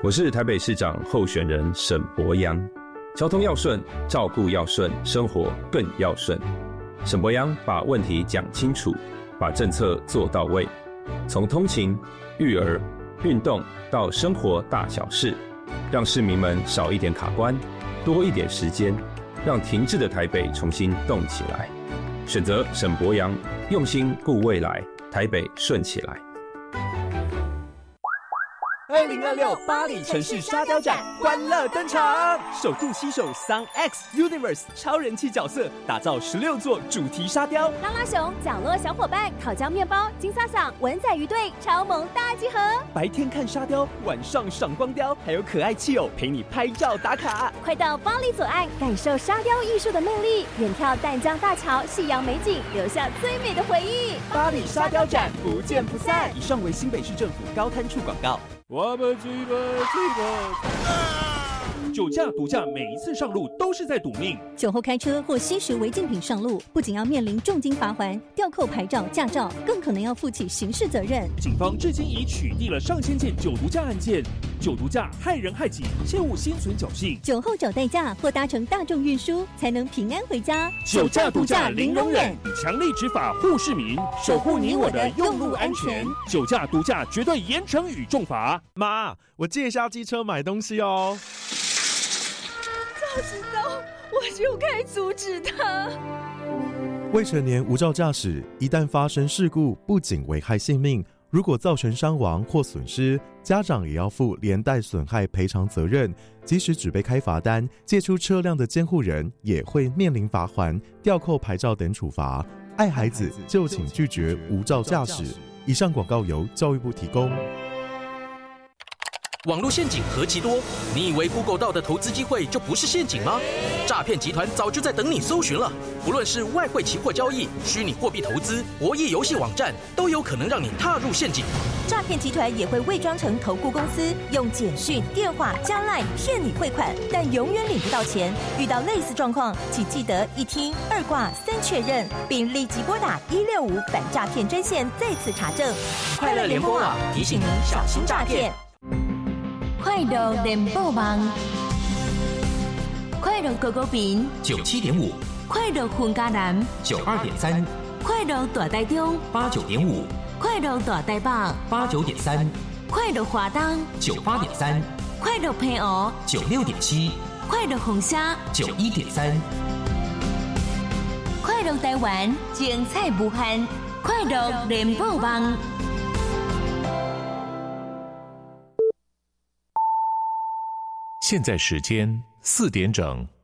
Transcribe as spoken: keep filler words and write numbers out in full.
我是台北市长候选人沈伯洋。交通要顺，照顾要顺，生活更要顺。沈伯洋把问题讲清楚，把政策做到位，从通勤、育儿、运动到生活大小事，让市民们少一点卡关，多一点时间，让停滞的台北重新动起来。选择沈伯洋，用心顾未来，台北顺起来。 二零二六巴黎城市沙雕展欢乐登场，首度携手 Sun X Universe 超人气角色，打造十六座主题沙雕。 拉拉熊、角落小伙伴、烤焦面包、金萨桑、文仔鱼队超萌大集合。 白天看沙雕，晚上赏光雕，还有可爱企偶陪你拍照打卡。 快到巴黎左岸，感受沙雕艺术的魅力，远眺淡江大桥、夕阳美景，留下最美的回忆。 巴黎沙雕展不见不散。以上为新北市政府高滩处广告。 我们追吧追吧！酒驾、毒驾，每一次上路都是在赌命。 酒后开车或吸食违禁品上路，不仅要面临重金罚锾、吊扣牌照、驾照，更可能要负起刑事责任。 警方至今已取缔了上千件酒毒驾案件。酒毒驾害人害己，切勿心存侥幸。 酒后找代驾或搭乘大众运输，才能平安回家。 酒驾、毒驾零容忍，以强力执法护市民，守护你我的用路安全。酒驾、毒驾绝对严惩与重罚。 妈，我借一下机车买东西哦。 早知道我就该阻止他。 未成年无照驾驶，一旦发生事故，不仅危害性命，如果造成伤亡或损失，家长也要负连带损害赔偿责任。即使只被开罚单，借出车辆的监护人也会面临罚锾、吊扣牌照等处罚。爱孩子就请拒绝无照驾驶。以上广告由教育部提供。 网络陷阱何其多，你以为 Google 到的投资机会就不是陷阱吗？诈骗集团早就在等你搜寻了。不论是外汇期货交易、虚拟货币投资、博弈游戏网站，都有可能让你踏入陷阱。 诈骗集团也会伪装成投顾公司，用简讯、电话加 LINE 骗你汇款，但永远领不到钱。遇到类似状况，请记得一听、二挂、三确认，并立即拨打一六五反诈骗专线再次查证。 快乐联播网提醒您小心诈骗。 快乐联播网，快乐狗狗饼九七点五， 快乐混家男九二点三， 快乐大台中八九点五， 快乐大台北八九点三， 快乐华东九八点三， 快乐澎湖九六点七， 快乐红虾九一点三， 快乐台湾精彩无限，快乐联播网。 现在时间四点整。